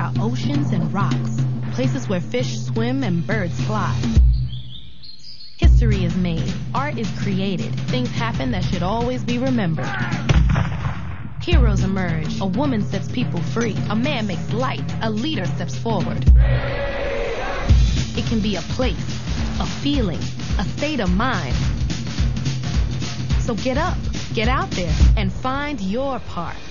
are oceans and rocks, places where fish swim and birds fly. History is made, art is created, things happen that should always be remembered. Heroes emerge, a woman sets people free, a man makes light, a leader steps forward. It can be a place, a feeling, a state of mind. So get up, get out there, and find your part.